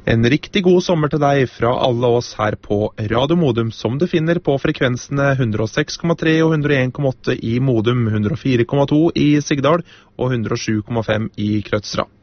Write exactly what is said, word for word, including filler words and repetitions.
En riktig god sommer til deg fra alle oss her på Radio Modum, som du finner på frekvensene hundre og seks komma tre og hundre og en komma åtte i Modum, hundre og fire komma to i Sigdal og hundre og sju komma fem i Krødsra.